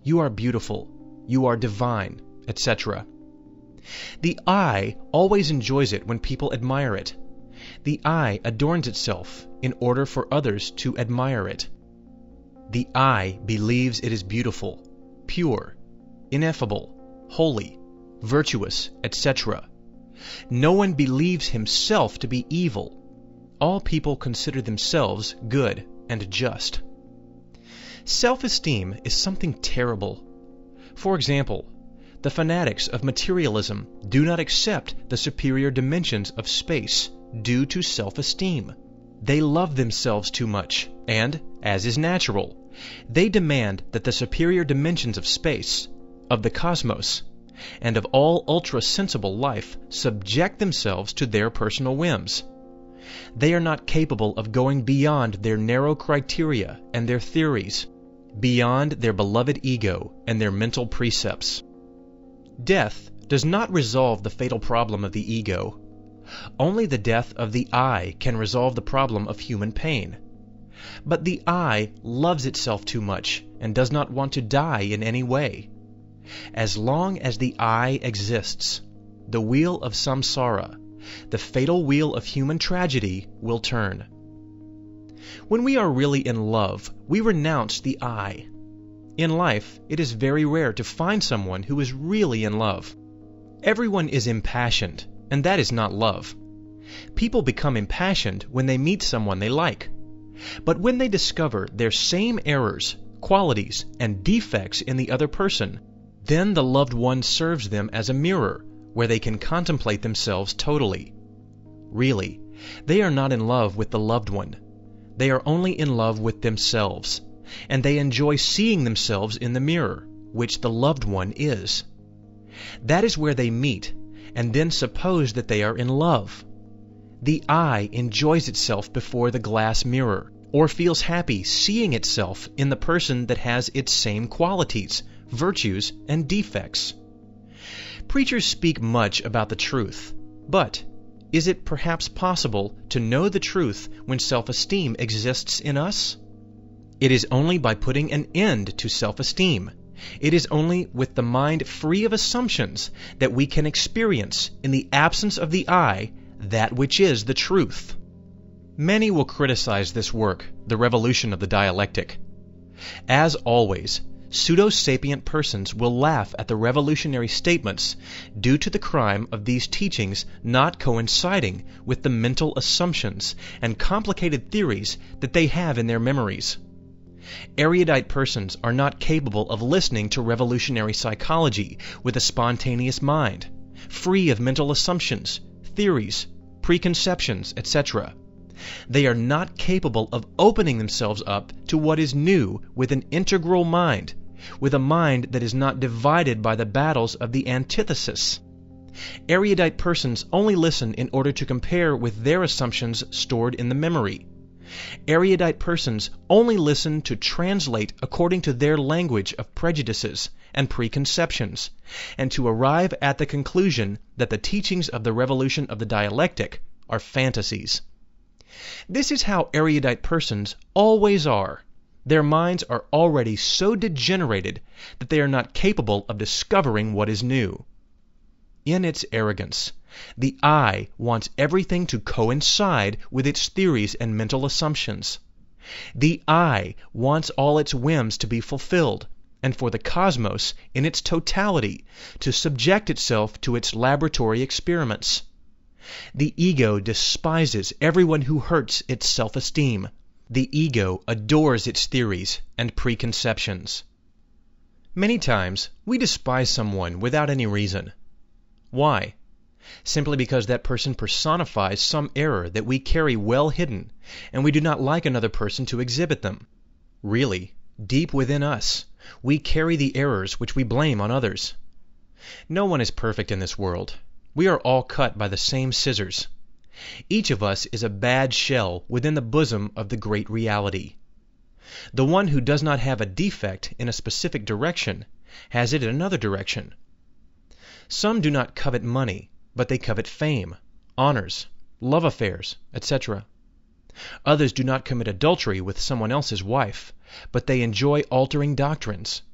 you are beautiful, you are divine, etc. The I always enjoys it when people admire it. The I adorns itself in order for others to admire it. The I believes it is beautiful, pure, ineffable, holy, virtuous, etc. No one believes himself to be evil. All people consider themselves good and just. Self-esteem is something terrible. For example, the fanatics of materialism do not accept the superior dimensions of space due to self-esteem. They love themselves too much, and, as is natural, they demand that the superior dimensions of space, of the cosmos, and of all ultra-sensible life subject themselves to their personal whims. They are not capable of going beyond their narrow criteria and their theories, beyond their beloved ego and their mental precepts. Death does not resolve the fatal problem of the ego. Only the death of the I can resolve the problem of human pain. But the I loves itself too much and does not want to die in any way. As long as the I exists, the wheel of samsara, the fatal wheel of human tragedy, will turn. When we are really in love, we renounce the I. In life, it is very rare to find someone who is really in love. Everyone is impassioned, and that is not love. People become impassioned when they meet someone they like. But when they discover their same errors, qualities, and defects in the other person, then the loved one serves them as a mirror where they can contemplate themselves totally. Really, they are not in love with the loved one. They are only in love with themselves, and they enjoy seeing themselves in the mirror, which the loved one is. That is where they meet, and then suppose that they are in love. The I enjoys itself before the glass mirror, or feels happy seeing itself in the person that has its same qualities, virtues, and defects. Preachers speak much about the truth, but is it perhaps possible to know the truth when self-esteem exists in us? It is only by putting an end to self-esteem. It is only with the mind free of assumptions that we can experience, in the absence of the I, that which is the truth. Many will criticize this work, The Revolution of the Dialectic. As always, pseudo-sapient persons will laugh at the revolutionary statements due to the crime of these teachings not coinciding with the mental assumptions and complicated theories that they have in their memories. Erudite persons are not capable of listening to revolutionary psychology with a spontaneous mind, free of mental assumptions, theories, preconceptions, etc. They are not capable of opening themselves up to what is new with an integral mind, with a mind that is not divided by the battles of the antithesis. Erudite persons only listen in order to compare with their assumptions stored in the memory. Erudite persons only listen to translate according to their language of prejudices and preconceptions, and to arrive at the conclusion that the teachings of the revolution of the dialectic are fantasies. This is how erudite persons always are. Their minds are already so degenerated that they are not capable of discovering what is new. In its arrogance, the I wants everything to coincide with its theories and mental assumptions. The I wants all its whims to be fulfilled, and for the cosmos in its totality to subject itself to its laboratory experiments. The ego despises everyone who hurts its self-esteem. The ego adores its theories and preconceptions. Many times we despise someone without any reason. Why? Simply because that person personifies some error that we carry well hidden, and we do not like another person to exhibit them. Really, deep within us, we carry the errors which we blame on others. No one is perfect in this world. We are all cut by the same scissors. Each of us is a bad shell within the bosom of the great reality. The one who does not have a defect in a specific direction has it in another direction. Some do not covet money, but they covet fame, honors, love affairs, etc. Others do not commit adultery with someone else's wife, but they enjoy altering doctrines,